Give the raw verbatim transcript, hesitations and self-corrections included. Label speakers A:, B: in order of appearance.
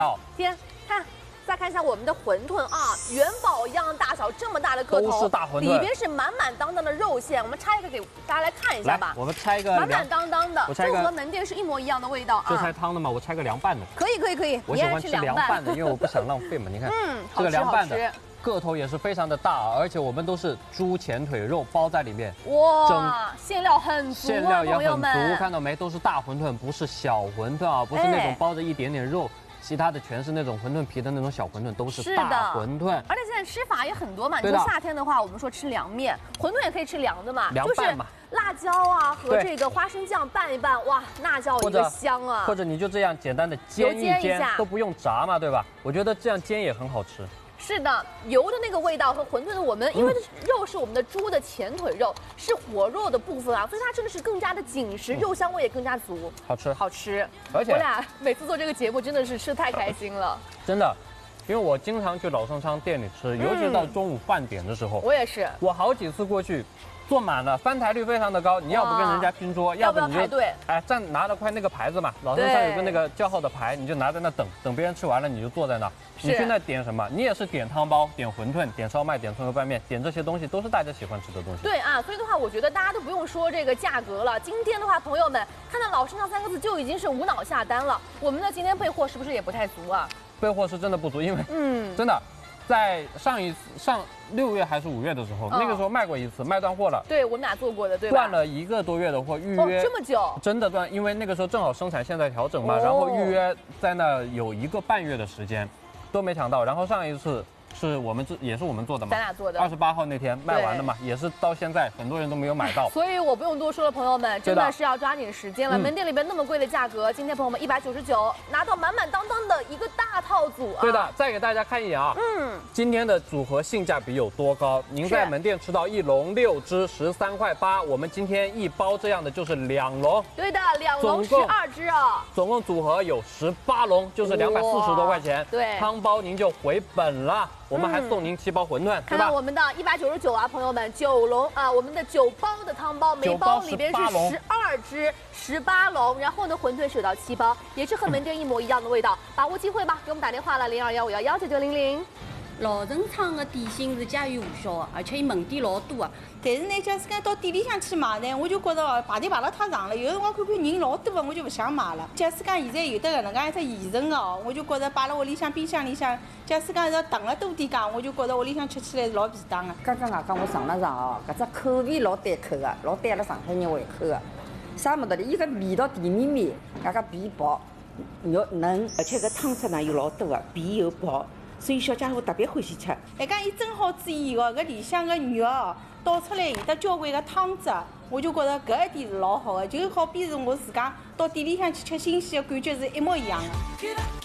A: 好，
B: 天，看。 再看一下我们的馄饨啊，元宝一样的大小，这么大的个头，
A: 都是大馄饨，
B: 里边是满满当当的肉馅。我们拆一个给大家来看一下吧。
A: 我们拆一个
B: 满满当当的，
A: 我拆一个
B: 就和门店是一模一样的味道啊。
A: 这拆汤的嘛，我拆个凉拌的。
B: 可以可以可以，
A: 我喜欢吃凉拌的，因为我不想浪费嘛。你看，
B: 嗯，
A: 这个凉拌的个头也是非常的大，而且我们都是猪前腿肉包在里面。
B: 哇，馅料很足，
A: 馅料也很足，看到没？都是大馄饨，不是小馄饨啊，不是那种包着一点点肉。 其他的全是那种馄饨皮的那种小馄饨，都是大馄饨。
B: 而且现在吃法也很多嘛。你说夏天的话，我们说吃凉面，馄饨也可以吃凉的嘛，
A: 凉拌嘛，
B: 辣椒啊和这个花生酱拌一拌，哇，那叫一个香啊！
A: 或者你就这样简单的煎一煎，都不用炸嘛，对吧？我觉得这样煎也很好吃。
B: 是的，油的那个味道和馄饨的我们，因为肉是我们的猪的前腿肉，是火肉的部分啊，所以它真的是更加的紧实，肉香味也更加足，
A: 好吃，
B: 好吃。
A: 而且
B: 我俩每次做这个节目真的是吃太开心了，
A: 真的，因为我经常去老盛昌店里吃，尤其是到中午饭点的时候，
B: 我也是，
A: 我好几次过去。 坐满了，翻台率非常的高。你要不跟人家拼桌，要不你就哎站拿了块那个牌子嘛，老盛昌有个那个叫号的牌，你就拿在那等，等别人吃完了你就坐在那。你去那点什么？你也是点汤包、点馄饨、点烧麦、点葱油拌面，点这些东西都是大家喜欢吃的东西。
B: 对啊，所以的话，我觉得大家都不用说这个价格了。今天的话，朋友们看到老盛昌三个字就已经是无脑下单了。我们的今天备货是不是也不太足啊？
A: 备货是真的不足，因为嗯，真的。 在上一次上六月还是五月的时候，哦、那个时候卖过一次，卖断货了。
B: 对我们俩做过的，对吧？
A: 断了一个多月的货，预约、
B: 哦、这么久，
A: 真的断，因为那个时候正好生产线在调整嘛，哦、然后预约在那有一个半月的时间，都没抢到。然后上一次是我们这也是我们做的嘛，
B: 咱俩做的。
A: 二十八号那天卖完了嘛，也是到现在很多人都没有买到。
B: 所以我不用多说了，朋友们，真的是要抓紧时间了。嗯、门店里边那么贵的价格，今天朋友们一百九十九拿到满满当当的一个大套组啊！
A: 对的，再给大家看一眼啊，嗯，今天的组合性价比有多高？您在门店吃到一笼六只十三块八，我们今天一包这样的就是两笼。
B: 对的，两笼十二只啊，
A: 总共组合有十八笼，就是两百四十多块钱。
B: 对，
A: 汤包您就回本了。 我们还送您七包馄饨，
B: 看到我们的一百九十九啊，朋友们，九笼啊，我们的九包的汤包，每包里边是十二只，十八笼，然后呢，馄饨是有到七包，也是和门店一模一样的味道。把握机会吧，给我们打电话了，零二幺五幺幺九九零零。
C: 老盛昌的点心是家喻户晓的，而且伊门店老多啊。但是呢，假使讲到店里向去买呢，我就觉得哦，排队排了太长了。有辰光看看人老多的，我就不想买了。假使讲现在有的搿能介一只现成的哦，我就觉得摆辣屋里向冰箱里向，假使讲要囤了多点讲，我就觉得屋里向吃起来是老便当的。
D: 刚刚外讲我上了上哦，搿只口味老对口的，老对阿拉上海人胃口的。啥么道理？伊个味道甜绵绵，外加皮薄，肉嫩，而且搿汤汁呢又老多的，皮又薄。 所以小家伙特别欢喜吃。还讲伊蒸好之以后，搿里向个肉哦，倒出来有得交关个汤汁，我就觉得搿一点是老好的，就好比是我自家到店里向去吃新鲜的感觉是一模一样的。